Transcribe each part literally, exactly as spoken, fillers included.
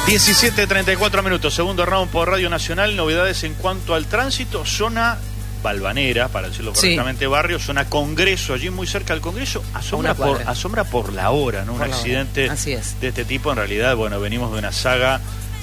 diecisiete treinta y cuatro minutos, segundo round por Radio Nacional. Novedades en cuanto al tránsito. Zona Balvanera, para decirlo correctamente, sí. Barrio, zona Congreso, allí muy cerca del Congreso, asombra por, asombra por la hora, ¿no? Por Un accidente de este tipo. En realidad, bueno, venimos de una saga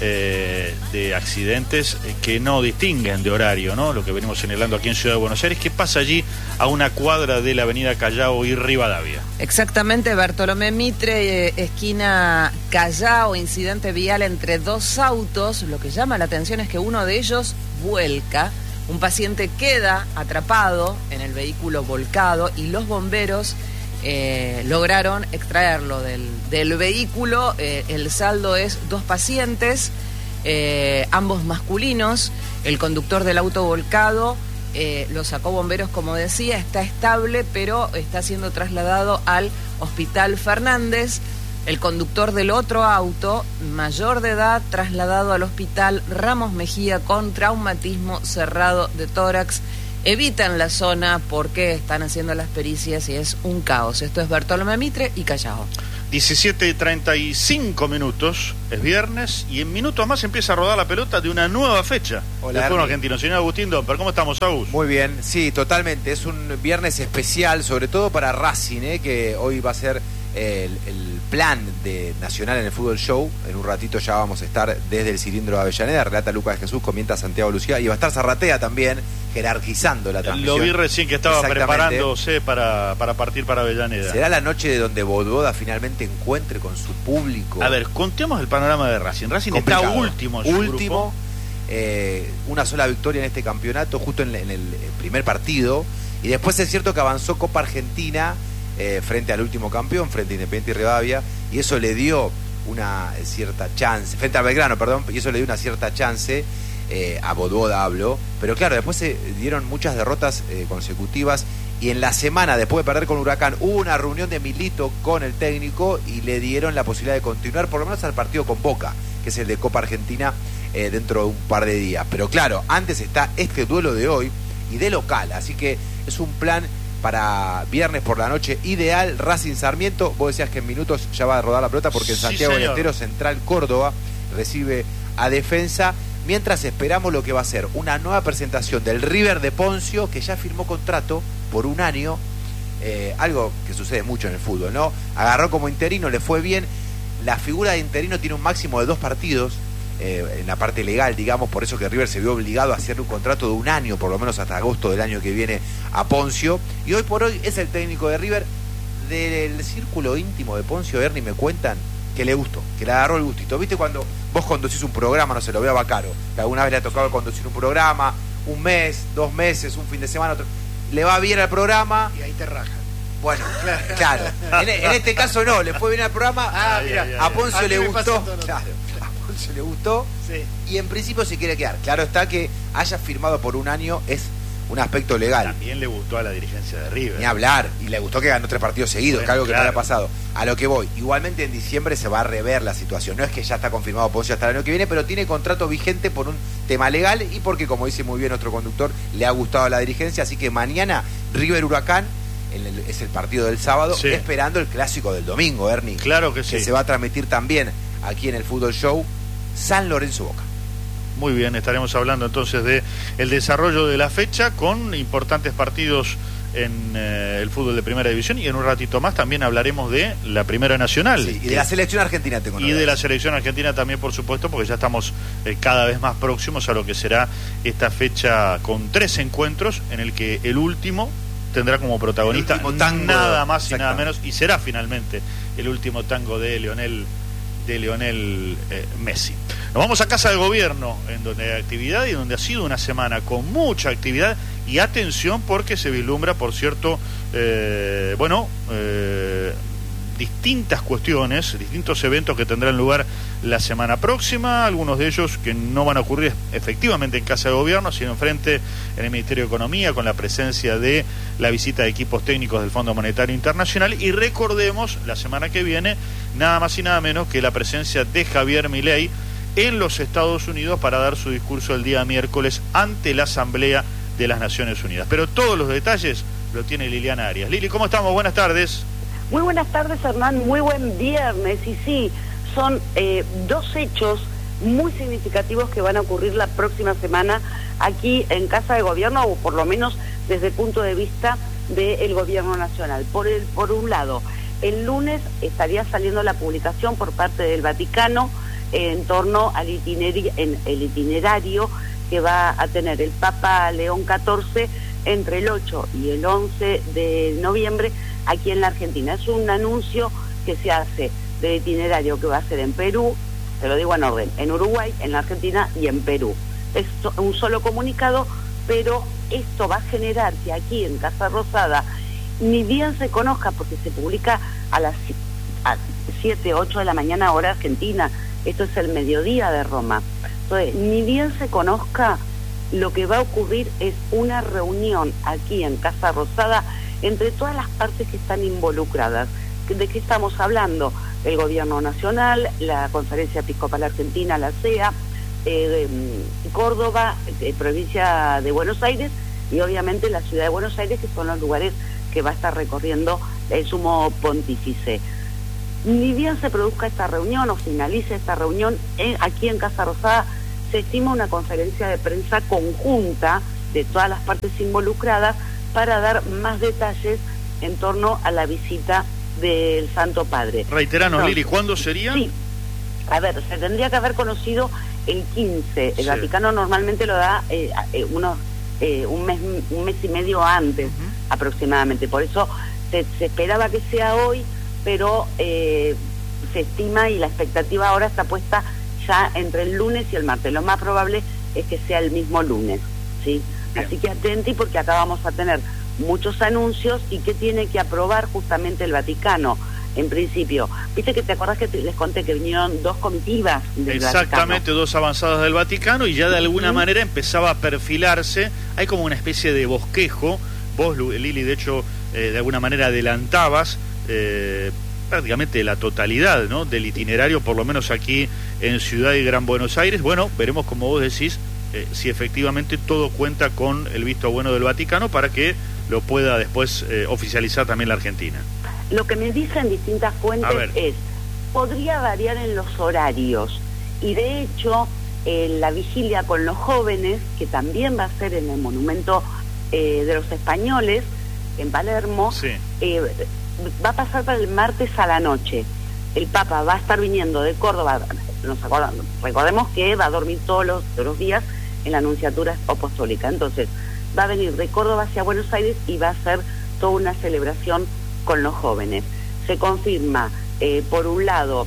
eh, de accidentes que no distinguen de horario, ¿no? Lo que venimos señalando aquí en Ciudad de Buenos Aires. ¿Qué pasa allí a una cuadra de la avenida Callao y Rivadavia? Exactamente, Bartolomé Mitre, eh, esquina Callao, incidente vial entre dos autos. Lo que llama la atención es que uno de ellos vuelca. Un paciente queda atrapado en el vehículo volcado y los bomberos eh, lograron extraerlo del, del vehículo. Eh, el saldo es dos pacientes, eh, ambos masculinos. El conductor del auto volcado eh, lo sacó bomberos, como decía, está estable, pero está siendo trasladado al Hospital Fernández. El conductor del otro auto, mayor de edad, trasladado al Hospital Ramos Mejía con traumatismo cerrado de tórax. Evitan la zona porque están haciendo las pericias y es un caos. Esto es Bartolomé Mitre y Callao. diecisiete treinta y cinco minutos, es viernes y en minutos más empieza a rodar la pelota de una nueva fecha. Hola, del fútbol argentino. Señor Agustín Domper, ¿cómo estamos, Agus? Muy bien, sí, totalmente. Es un viernes especial, sobre todo para Racing, ¿eh? Que hoy va a ser el, el plan de Nacional en el Fútbol Show. En un ratito ya vamos a estar desde el cilindro de Avellaneda. Relata Lucas Jesús, comenta Santiago Lucía y va a estar Zarratea también jerarquizando la transmisión. Lo vi recién que estaba preparándose para, para partir para Avellaneda. Será la noche de donde Bododa finalmente encuentre con su público. A ver, contemos el panorama de Racing. Racing complicado. Está último en su Último, grupo. Eh, una sola victoria en este campeonato, justo en, en el primer partido. Y después es cierto que avanzó Copa Argentina eh, frente al último campeón, frente a Independiente y Rivadavia. Y eso le dio una cierta chance, frente a Belgrano, perdón, y eso le dio una cierta chance. Eh, a Bododa hablo, pero claro, después se dieron muchas derrotas eh, consecutivas y en la semana, después de perder con Huracán, hubo una reunión de Milito con el técnico y le dieron la posibilidad de continuar por lo menos al partido con Boca, que es el de Copa Argentina, eh, dentro de un par de días. Pero claro, antes está este duelo de hoy y de local, así que es un plan para viernes por la noche ideal. Racing Sarmiento, vos decías que en minutos ya va a rodar la pelota porque en sí, Santiago del señor. Estero Central Córdoba recibe a Defensa. Mientras esperamos lo que va a ser una nueva presentación del River de Poncio, que ya firmó contrato por un año, eh, algo que sucede mucho en el fútbol, ¿no? Agarró como interino, le fue bien. La figura de interino tiene un máximo de dos partidos, eh, en la parte legal, digamos, por eso que River se vio obligado a hacer un contrato de un año, por lo menos hasta agosto del año que viene, a Poncio. Y hoy por hoy es el técnico de River. Del círculo íntimo de Poncio, Ernie, me cuentan que le gustó, que le agarró el gustito. ¿Viste cuando vos conducís un programa, no se lo veo a Bacaro, que alguna vez le ha tocado conducir un programa, un mes, dos meses, un fin de semana, otro, le va bien al programa y ahí te rajan? Bueno, claro, en, en este caso no, le fue bien al programa. Ah, ay, mira, ay, ay, a Poncio ay. le A mí me gustó, pasa todo. claro, a Poncio le gustó, Sí. y en principio se quiere quedar. Claro está que haya firmado por un año es un aspecto legal. También le gustó a la dirigencia de River. Ni hablar, y le gustó que ganó tres partidos seguidos, Bueno, que algo que claro. no le ha pasado. A lo que voy, igualmente en diciembre se va a rever la situación. No es que ya está confirmado Poncio hasta el año que viene, pero tiene contrato vigente por un tema legal y porque, como dice muy bien nuestro conductor, le ha gustado a la dirigencia. Así que mañana River Huracán en el, es el partido del sábado, sí. esperando el clásico del domingo, Ernie. Claro que sí. Que se va a transmitir también aquí en el Fútbol Show, San Lorenzo Boca. Muy bien, estaremos hablando entonces de el desarrollo de la fecha con importantes partidos en eh, el fútbol de Primera División y en un ratito más también hablaremos de la Primera Nacional. Sí, y de la selección argentina tengo Y de la selección argentina también, por supuesto, porque ya estamos eh, cada vez más próximos a lo que será esta fecha con tres encuentros en el que el último tendrá como protagonista nada más y nada menos, y será finalmente el último tango de Lionel de Lionel eh, Messi. Nos vamos a Casa del Gobierno, en donde hay actividad y donde ha sido una semana con mucha actividad y atención porque se vislumbra, por cierto, eh, bueno, eh, distintas cuestiones, distintos eventos que tendrán lugar la semana próxima, algunos de ellos que no van a ocurrir efectivamente en Casa de Gobierno, sino enfrente en el Ministerio de Economía, con la presencia de la visita de equipos técnicos del Fondo Monetario Internacional, y recordemos, la semana que viene, nada más y nada menos que la presencia de Javier Milei en los Estados Unidos para dar su discurso el día miércoles ante la Asamblea de las Naciones Unidas. Pero todos los detalles lo tiene Liliana Arias. Lili, ¿cómo estamos? Buenas tardes. Muy buenas tardes, Hernán, muy buen viernes, y sí, son eh, dos hechos muy significativos que van a ocurrir la próxima semana aquí en Casa de Gobierno, o por lo menos desde el punto de vista del Gobierno Nacional. Por, el, por un lado, el lunes estaría saliendo la publicación por parte del Vaticano en torno al itinerario, en el itinerario que va a tener el Papa León catorce entre el ocho y el once de noviembre aquí en la Argentina. Es un anuncio que se hace del itinerario que va a ser en Perú, te lo digo en orden, en Uruguay, en la Argentina y en Perú. Es un solo comunicado, pero esto va a generar que aquí en Casa Rosada, ni bien se conozca, porque se publica a las siete, ocho de la mañana hora argentina, esto es el mediodía de Roma. Entonces, ni bien se conozca, lo que va a ocurrir es una reunión aquí en Casa Rosada entre todas las partes que están involucradas. ¿De qué estamos hablando? El Gobierno Nacional, la Conferencia Episcopal Argentina, la C E A, eh, Córdoba, eh, provincia de Buenos Aires y obviamente la ciudad de Buenos Aires, que son los lugares que va a estar recorriendo el sumo pontífice. Ni bien se produzca esta reunión o finalice esta reunión, eh, aquí en Casa Rosada se estima una conferencia de prensa conjunta de todas las partes involucradas para dar más detalles en torno a la visita del Santo Padre. Reiteranos, no, Lili, ¿cuándo sería? Sí, a ver, se tendría que haber conocido el quince. El sí. Vaticano normalmente lo da eh, eh, unos, eh, un, mes, un mes y medio antes, uh-huh. aproximadamente. Por eso se, se esperaba que sea hoy, pero eh, se estima y la expectativa ahora está puesta ya entre el lunes y el martes. Lo más probable es que sea el mismo lunes, ¿sí? Bien. Así que atenti, porque acá vamos a tener muchos anuncios y que tiene que aprobar justamente el Vaticano. En principio, viste que te acordás que te, les conté que vinieron dos comitivas del Exactamente, Vaticano. Dos avanzadas del Vaticano, y ya de alguna uh-huh. manera empezaba a perfilarse. Hay como una especie de bosquejo. Vos, Lili, de hecho, eh, de alguna manera adelantabas eh, prácticamente la totalidad, ¿no?, del itinerario, por lo menos aquí en Ciudad y Gran Buenos Aires. Bueno, veremos, como vos decís, eh, si efectivamente todo cuenta con el visto bueno del Vaticano para que lo pueda después eh, oficializar también la Argentina. Lo que me dicen distintas fuentes es, podría variar en los horarios, y de hecho eh, la vigilia con los jóvenes, que también va a ser en el Monumento eh, de los Españoles, en Palermo, sí. eh, va a pasar para el martes a la noche. El Papa va a estar viniendo de Córdoba, nos acordamos, recordemos que va a dormir todos los, todos los días en la Anunciatura Apostólica, entonces va a venir de Córdoba hacia Buenos Aires y va a hacer toda una celebración con los jóvenes. Se confirma, eh, por un lado,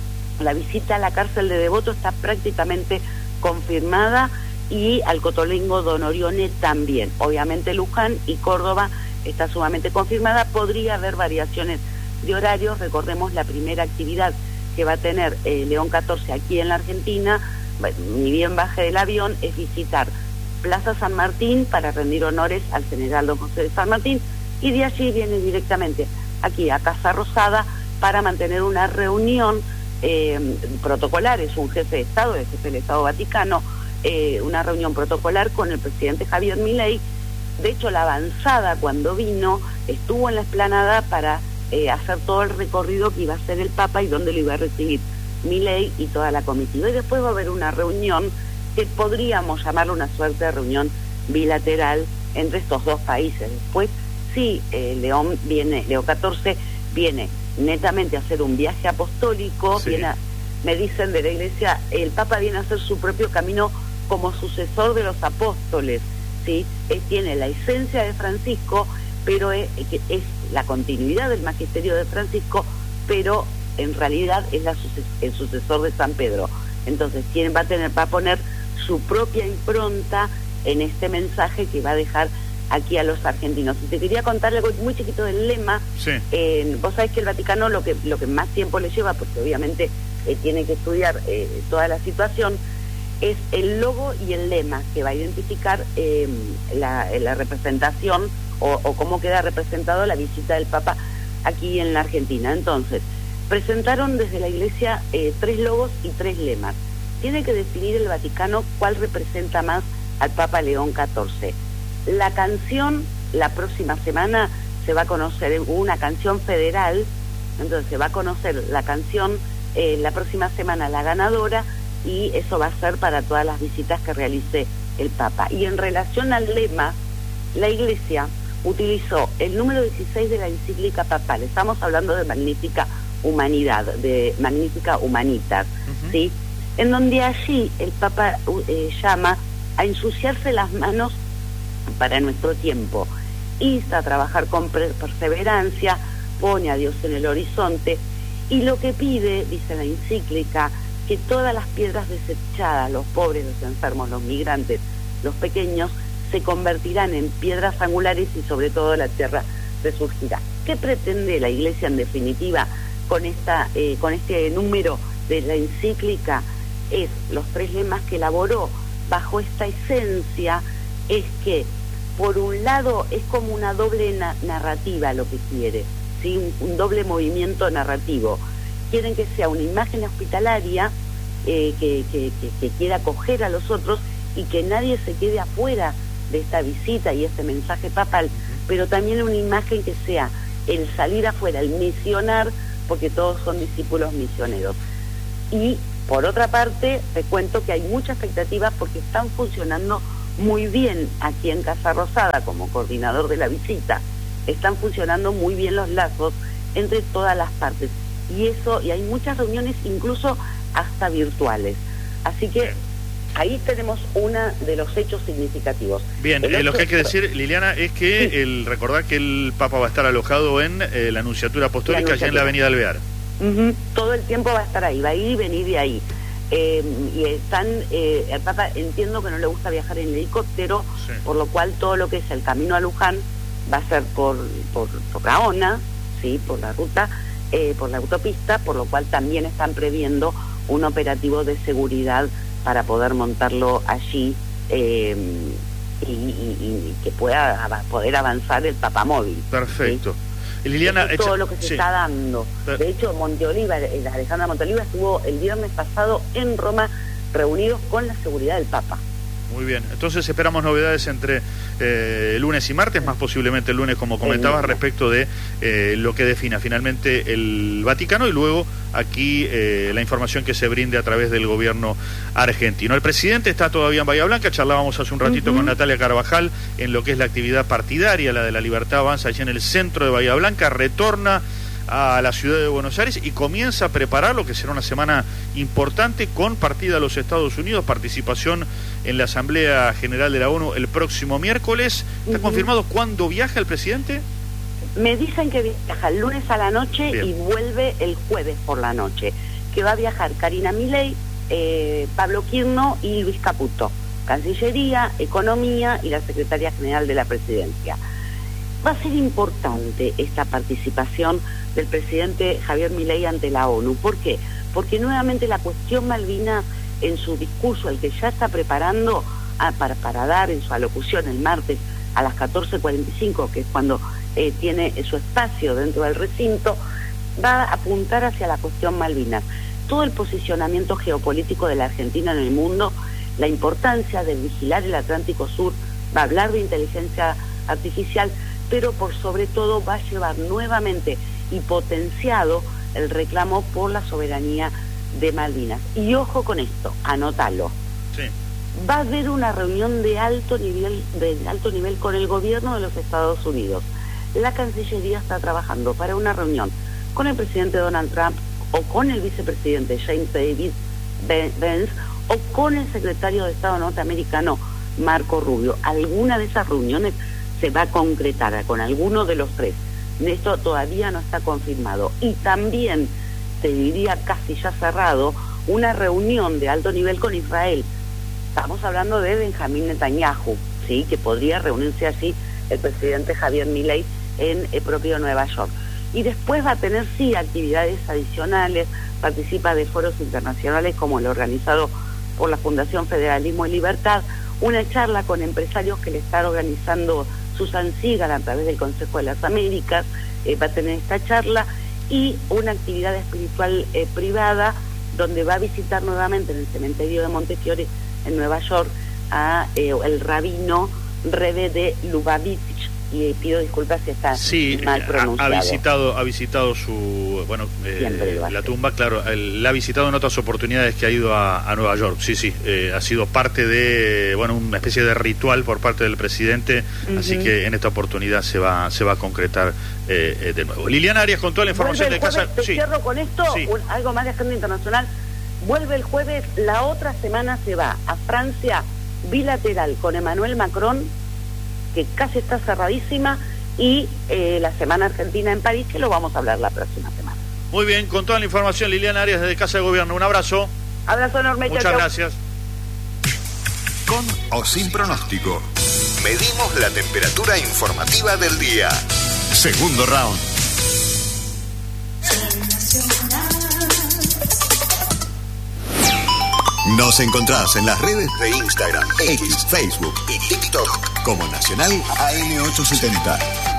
la visita a la cárcel de Devoto está prácticamente confirmada, y al Cotolengo Don Orione también. Obviamente Luján y Córdoba está sumamente confirmada. Podría haber variaciones de horarios. Recordemos la primera actividad que va a tener eh, León catorce aquí en la Argentina, bueno, ni bien baje del avión, es visitar Plaza San Martín para rendir honores al general Don José de San Martín, y de allí viene directamente aquí a Casa Rosada para mantener una reunión eh, protocolar. Es un jefe de Estado, el jefe del Estado Vaticano, eh, una reunión protocolar con el presidente Javier Milei. De hecho, la avanzada, cuando vino, estuvo en la explanada para eh, hacer todo el recorrido que iba a hacer el Papa y donde lo iba a recibir Milei y toda la comitiva. Y después va a haber una reunión que podríamos llamarlo una suerte de reunión bilateral entre estos dos países. Después, sí, eh, León viene, León catorce viene netamente a hacer un viaje apostólico, sí. viene a, me dicen de la Iglesia, el Papa viene a hacer su propio camino como sucesor de los apóstoles, ¿sí? Él tiene la esencia de Francisco, pero es, es la continuidad del magisterio de Francisco, pero en realidad es la suces, el sucesor de San Pedro. Entonces, ¿quién va a tener, va a poner su propia impronta en este mensaje que va a dejar aquí a los argentinos? Y te quería contar algo muy chiquito del lema. Sí. Eh, vos sabés que el Vaticano lo que lo que más tiempo le lleva, porque obviamente eh, tiene que estudiar eh, toda la situación, es el logo y el lema que va a identificar eh, la, la representación o, o cómo queda representado la visita del Papa aquí en la Argentina. Entonces, presentaron desde la Iglesia eh, tres logos y tres lemas. Tiene que definir el Vaticano cuál representa más al Papa León catorce. La canción, la próxima semana se va a conocer una canción federal, entonces se va a conocer la canción eh, la próxima semana, la ganadora, y eso va a ser para todas las visitas que realice el Papa. Y en relación al lema, la Iglesia utilizó el número dieciséis de la encíclica papal. Estamos hablando de Magnificat Humanidad, de Magnificat Humanitas, uh-huh. ¿sí? En donde allí el Papa eh, llama a ensuciarse las manos para nuestro tiempo, insta a trabajar con perseverancia, pone a Dios en el horizonte, y lo que pide, dice la encíclica, que todas las piedras desechadas, los pobres, los enfermos, los migrantes, los pequeños, se convertirán en piedras angulares y sobre todo la tierra resurgirá. ¿Qué pretende la Iglesia en definitiva con esta eh, con este número de la encíclica? Es los tres lemas que elaboró bajo esta esencia, es que por un lado es como una doble na narrativa lo que quiere, ¿sí? un, un doble movimiento narrativo. Quieren que sea una imagen hospitalaria eh, que, que, que, que quiera acoger a los otros y que nadie se quede afuera de esta visita y este mensaje papal, pero también una imagen que sea el salir afuera, el misionar, porque todos son discípulos misioneros. Y por otra parte, te cuento que hay mucha expectativa porque están funcionando muy bien aquí en Casa Rosada como coordinador de la visita. Están funcionando muy bien los lazos entre todas las partes. Y eso, y hay muchas reuniones incluso hasta virtuales. Así que ahí tenemos uno de los hechos significativos. Bien, eh, lo que hay que decir, Liliana, es que sí. el recordar que el Papa va a estar alojado en eh, la Anunciatura Apostólica, la allá en la Avenida Alvear. Uh-huh. Todo el tiempo va a estar ahí, va a ir y venir de ahí. Eh, y están, eh, el Papa entiendo que no le gusta viajar en helicóptero, sí. por lo cual todo lo que es el camino a Luján va a ser por, por, por Gaona, ¿sí? por la ruta, eh, por la autopista, por lo cual también están previendo un operativo de seguridad para poder montarlo allí eh, y, y, y que pueda av poder avanzar el papamóvil. Perfecto. ¿Sí? Liliana, es todo lo que se sí. está dando. De hecho, Monteoliva, Alejandra Monteoliva estuvo el viernes pasado en Roma reunidos con la seguridad del Papa. Muy bien, entonces esperamos novedades entre eh, lunes y martes, más posiblemente el lunes, como comentabas, respecto de eh, lo que defina finalmente el Vaticano y luego aquí eh, la información que se brinde a través del gobierno argentino. El presidente está todavía en Bahía Blanca, charlábamos hace un ratito uh-huh. con Natalia Carvajal en lo que es la actividad partidaria, la de la Libertad Avanza, allí en el centro de Bahía Blanca, retorna a la ciudad de Buenos Aires y comienza a preparar lo que será una semana importante con partida a los Estados Unidos, participación en la Asamblea General de la ONU el próximo miércoles. ¿Está uh-huh. confirmado cuándo viaja el presidente? Me dicen que viaja el lunes a la noche Bien. y vuelve el jueves por la noche, que va a viajar Karina Milei, eh, Pablo Quirno y Luis Caputo, Cancillería, Economía y la Secretaría General de la Presidencia. Va a ser importante esta participación del presidente Javier Milei ante la ONU. ¿Por qué? Porque nuevamente la cuestión Malvinas, en su discurso, el que ya está preparando a, para, para dar en su alocución el martes a las catorce cuarenta y cinco, que es cuando eh, tiene su espacio dentro del recinto, va a apuntar hacia la cuestión Malvinas. Todo el posicionamiento geopolítico de la Argentina en el mundo, la importancia de vigilar el Atlántico Sur, va a hablar de inteligencia artificial, pero por sobre todo va a llevar nuevamente y potenciado el reclamo por la soberanía de Malvinas. Y ojo con esto, anótalo. Sí. Va a haber una reunión de alto nivel, de alto nivel con el gobierno de los Estados Unidos. La Cancillería está trabajando para una reunión con el presidente Donald Trump o con el vicepresidente James David Vance o con el secretario de Estado norteamericano Marco Rubio. Alguna de esas reuniones se va a concretar con alguno de los tres. Esto todavía no está confirmado. Y también, te diría casi ya cerrado, una reunión de alto nivel con Israel. Estamos hablando de Benjamín Netanyahu, ¿sí? Que podría reunirse allí el presidente Javier Milei en el propio Nueva York. Y después va a tener, sí, actividades adicionales, participa de foros internacionales como el organizado por la Fundación Federalismo y Libertad, una charla con empresarios que le están organizando Susan Sigal a través del Consejo de las Américas, eh, va a tener esta charla, y una actividad espiritual eh, privada donde va a visitar nuevamente en el cementerio de Montefiore en Nueva York a eh, el rabino Rebbe de Lubavitch, y pido disculpas si está sí, mal pronunciado. Ha, ha visitado, ha visitado su, bueno, eh, la tumba, claro, él, la ha visitado en otras oportunidades que ha ido a, a Nueva York, sí, sí, eh, ha sido parte de, bueno, una especie de ritual por parte del presidente, uh-huh. así que en esta oportunidad se va, se va a concretar eh, eh, de nuevo. Liliana Arias con toda la información de casa. Te sí. cierro con esto, sí. un, algo más de agenda internacional. Vuelve el jueves, la otra semana se va a Francia bilateral con Emmanuel Macron, que casi está cerradísima, y eh, la Semana Argentina en París, que lo vamos a hablar la próxima semana. Muy bien, con toda la información, Liliana Arias desde Casa de Gobierno. Un abrazo. Abrazo enorme. Muchas chau, gracias. Con o sin pronóstico, medimos la temperatura informativa del día. Segundo round. Nos encontrás en las redes de Instagram, X, Facebook y TikTok como Nacional A M ochocientos setenta.